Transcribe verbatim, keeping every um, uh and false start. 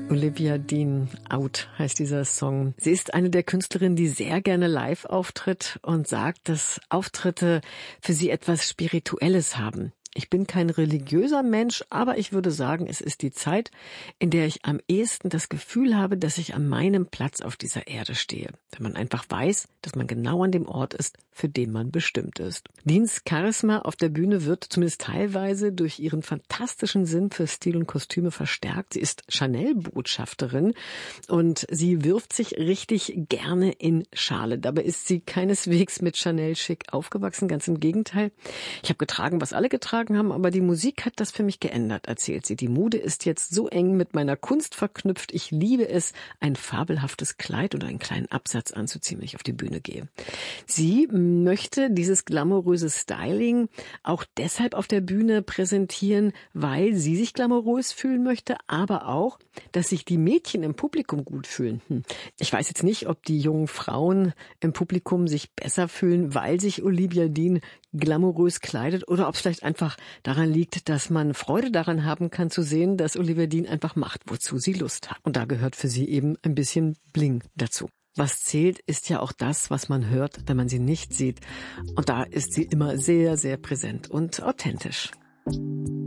Olivia Dean, Out heißt dieser Song. Sie ist eine der Künstlerinnen, die sehr gerne live auftritt und sagt, dass Auftritte für sie etwas Spirituelles haben. Ich bin kein religiöser Mensch, aber ich würde sagen, es ist die Zeit, in der ich am ehesten das Gefühl habe, dass ich an meinem Platz auf dieser Erde stehe. Wenn man einfach weiß, dass man genau an dem Ort ist, für den man bestimmt ist. Deans Charisma auf der Bühne wird zumindest teilweise durch ihren fantastischen Sinn für Stil und Kostüme verstärkt. Sie ist Chanel-Botschafterin und sie wirft sich richtig gerne in Schale. Dabei ist sie keineswegs mit Chanel-Schick aufgewachsen, ganz im Gegenteil. Ich habe getragen, was alle getragen haben, aber die Musik hat das für mich geändert, erzählt sie. Die Mode ist jetzt so eng mit meiner Kunst verknüpft. Ich liebe es, ein fabelhaftes Kleid oder einen kleinen Absatz anzuziehen, wenn ich auf die Bühne gehe. Sie möchte dieses glamouröse Styling auch deshalb auf der Bühne präsentieren, weil sie sich glamourös fühlen möchte, aber auch, dass sich die Mädchen im Publikum gut fühlen. Hm. Ich weiß jetzt nicht, ob die jungen Frauen im Publikum sich besser fühlen, weil sich Olivia Dean glamourös kleidet oder ob es vielleicht einfach daran liegt, dass man Freude daran haben kann zu sehen, dass Olivia Dean einfach macht, wozu sie Lust hat. Und da gehört für sie eben ein bisschen Bling dazu. Was zählt, ist ja auch das, was man hört, wenn man sie nicht sieht. Und da ist sie immer sehr, sehr präsent und authentisch.